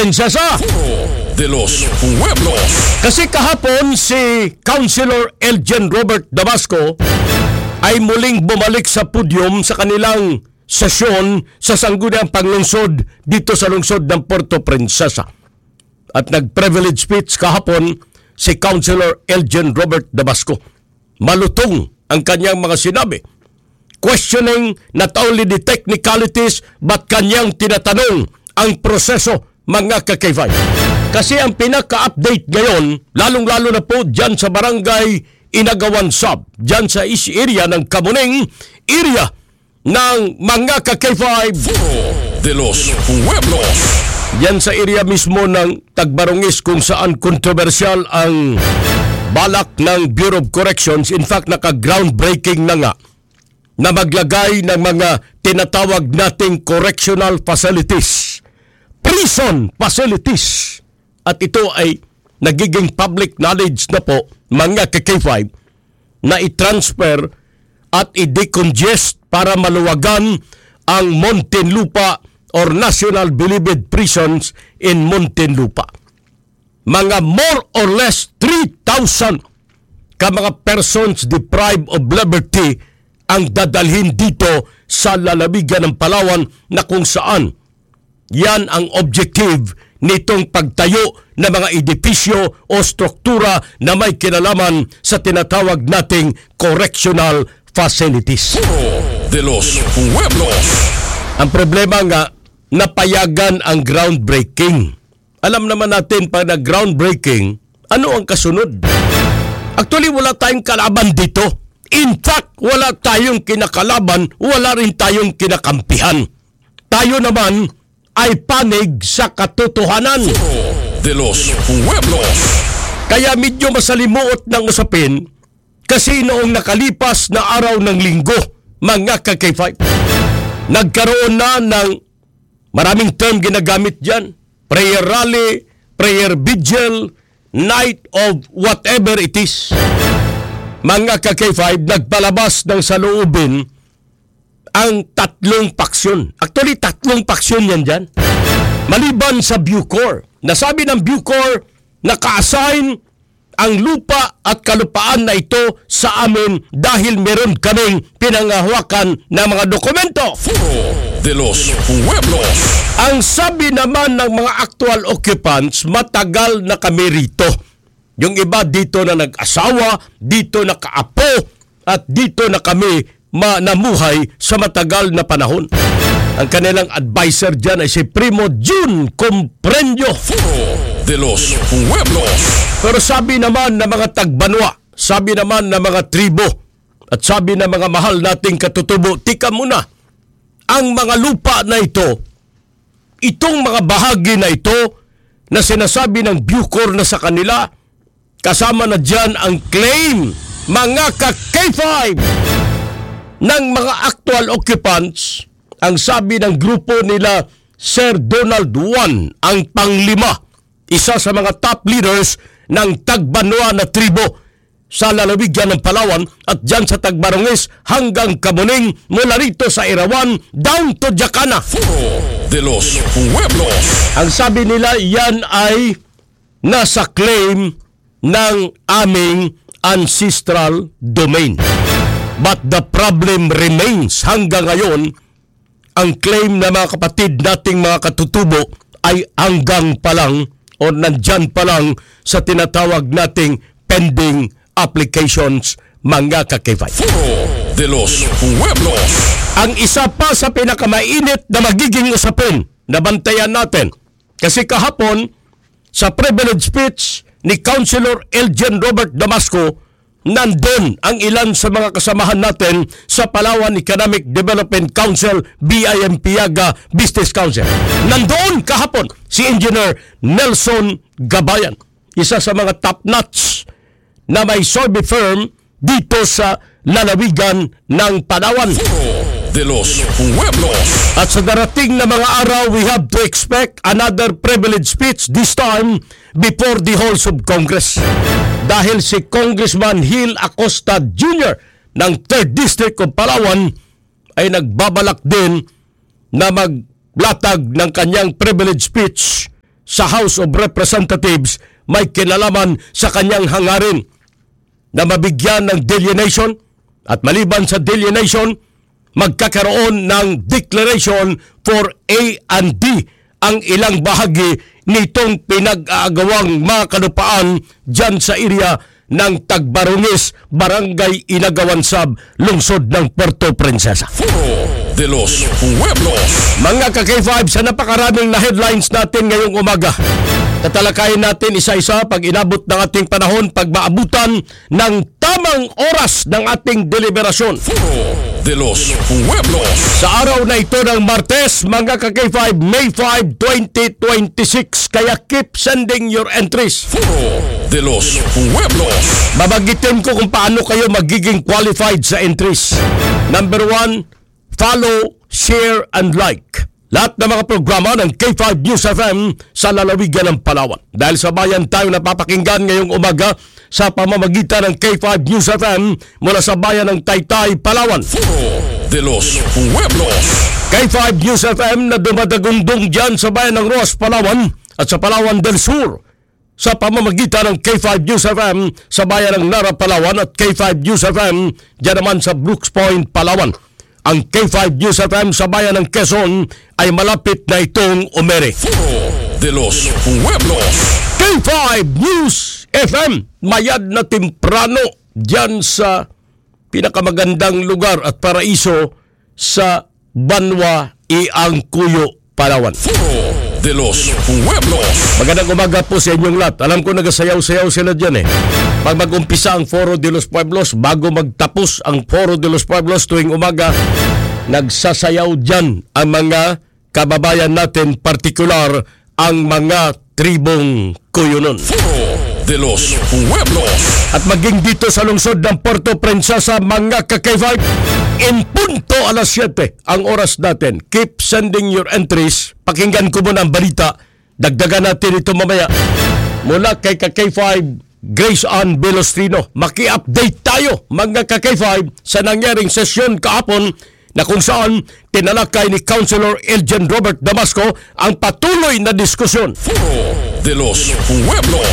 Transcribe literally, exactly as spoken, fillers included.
Prinsesa de los Pueblos. Kasi kahapon si Councilor Elgin Robert Dabasco ay muling bumalik sa pudyum sa kanilang sesyon sa sangguniang panglungsod dito sa lungsod ng Puerto Princesa. At nag-privilege speech kahapon si Councilor Elgin Robert Dabasco. Malutong ang kanyang mga sinabi, questioning not only the technicalities but kanyang tinatanong ang proseso, mga ka-K five. Kasi ang pinaka-update ngayon, lalong-lalo na po dyan sa barangay Inagawan Sub, dyan sa East area ng Kamuning, area ng mga ka-K five de los Pueblos. Yan sa area mismo ng Tagbarongis kung saan kontrobersyal ang balak ng Bureau of Corrections. In fact, naka-groundbreaking na nga na maglagay ng mga tinatawag nating correctional facilities, prison facilities. At ito ay nagiging public knowledge na po, mga ka-K five, na i-transfer at i-decongest para maluwagan ang Muntinlupa or National Bilibid Prisons in Muntinlupa. Mga more or less three thousand ka mga persons deprived of liberty ang dadalhin dito sa lalawigan ng Palawan na kung saan yan ang objective nitong pagtayo ng mga edipisyo o struktura na may kinalaman sa tinatawag nating correctional facilities. De los Pueblos. Ang problema nga, napayagan ang groundbreaking. Alam naman natin pag nag-groundbreaking, ano ang kasunod? Actually, wala tayong kalaban dito. In fact, wala tayong kinakalaban, wala rin tayong kinakampihan. Tayo naman ay panig sa katotohanan. De los Pueblos. Kaya medyo masalimuot ng usapin kasi noong nakalipas na araw ng linggo, mga ka-K five, nagkaroon na ng maraming term ginagamit dyan. Prayer rally, prayer vigil, night of whatever it is. Mga ka-K five, nagpalabas ng saloobin ang tatlong paksyon. Actually, tatlong paksyon yan dyan. Maliban sa Bucor. Nasabi ng Bucor, naka-assign ang lupa at kalupaan na ito sa amin dahil meron kaming pinangahawakan ng mga dokumento. De los Pueblos. Ang sabi naman ng mga actual occupants, matagal na kami rito. Yung iba dito na nag-asawa, dito nakaapo, at dito na kami namuhay sa matagal na panahon. Ang kanilang advisor dyan ay si Primo June Comprendio. De los Pueblos. Pero sabi naman ng mga tagbanwa, sabi naman ng mga tribo, at sabi ng mga mahal nating katutubo, tika muna, ang mga lupa na ito, itong mga bahagi na ito na sinasabi ng Bucor na sa kanila, kasama na dyan ang claim, mga ka-K five, ng mga actual occupants. Ang sabi ng grupo nila, Sir Donald Juan, ang panglima, isa sa mga top leaders ng Tagbanwa na tribo sa lalawigan ng Palawan at dyan sa Tagbarongis hanggang Kamuning, mula rito sa Irawan down to Jacana. De los Pueblos. Ang sabi nila, yan ay nasa claim ng aming ancestral domain. But the problem remains hanggang ngayon, ang claim ng mga kapatid nating mga katutubo ay hanggang pa lang o nandyan pa lang sa tinatawag nating pending applications, mga ka-K five. De los Pueblos. Ang isa pa sa pinakamainit na magiging usapin na bantayan natin, kasi kahapon sa privilege speech ni Councilor Elgin Robert Dabasco, nandun ang ilan sa mga kasamahan natin sa Palawan Economic Development Council, B I M Piaga Business Council. Nandoon kahapon si Engineer Nelson Gabayan, isa sa mga top-notch na may survey firm dito sa lalawigan ng Palawan. De los Pueblos. At sa darating na mga araw, we have to expect another privilege speech, this time before the halls of Congress. Dahil si Congressman Gil Acosta Junior ng third District of Palawan ay nagbabalak din na maglatag ng kanyang privilege speech sa House of Representatives may kinalaman sa kanyang hangarin na mabigyan ng delineation at maliban sa delineation, magkakaroon ng declaration for A and D ang ilang bahagi nitong pinag-aagawang mga kalupaan dyan sa area ng Tagbarongis, Barangay Inagawansab, lungsod ng Puerto Princesa. Foro de los Pueblos. Mga ka-K five, sa napakaraming na headlines natin ngayong umaga, tatalakayin natin isa-isa pag inabot ng ating panahon, pag maabutan ng tamang oras ng ating deliberasyon. Foro de los Pueblos. Sa araw na ito ng Martes, mga ka-K five, May five, twenty twenty-six, kaya keep sending your entries. Foro de los Pueblos. Babagitin ko kung paano kayo magiging qualified sa entries. Number one, follow, share, and like lahat ng mga programa ng K five News F M sa lalawigan ng Palawan. Dahil sa bayan tayo napapakinggan ngayong umaga sa pamamagitan ng K five News F M mula sa bayan ng Taytay, Palawan. Foro de los Pueblos. K five News F M na dumadagundong dyan sa bayan ng Roas, Palawan at sa Palawan del Sur sa pamamagitan ng K five News F M sa bayan ng Nara, Palawan at K five News F M dyan naman sa Brooks Point, Palawan. Ang K five News F M sa bayan ng Quezon ay malapit na itong umere. Foro de los Pueblos. K five News F M, mayad na temprano dyan sa pinakamagandang lugar at paraiso sa Banwa, Iangkuyo, Palawan. Foro de los Pueblos. Magandang umaga po sa inyong lahat. Alam ko nagasayaw-sayaw sila dyan eh. Pag mag-umpisa ang Foro de los Pueblos, bago magtapos ang Foro de los Pueblos tuwing umaga, nagsasayaw dyan ang mga kababayan natin, partikular ang mga tribong Kuyunon. Foro de los Pueblos. At maging dito sa lungsod ng Puerto Princesa, mga ka-K five, in punto alas siyete ang oras natin. Keep sending your entries. Pakinggan ko muna ang balita. Dagdagan natin ito mamaya. Mula kay ka-K five, Grace Ann Velostrino. Maki-update tayo, mga ka-K five, sa nangyaring sesyon kahapon na kung saan tinalakay ni Councilor Elgin Robert Damasco ang patuloy na diskusyon. Foro de los Pueblos.